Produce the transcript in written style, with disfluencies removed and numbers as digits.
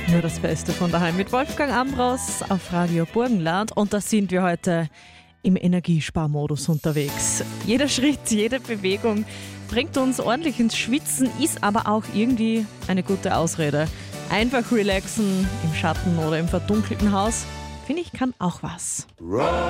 Nur das Beste von daheim mit Wolfgang Ambros auf Radio Burgenland. Und da sind wir heute im Energiesparmodus unterwegs. Jeder Schritt, jede Bewegung bringt uns ordentlich ins Schwitzen, ist aber auch irgendwie eine gute Ausrede. Einfach relaxen im Schatten oder im verdunkelten Haus, finde ich, kann auch was.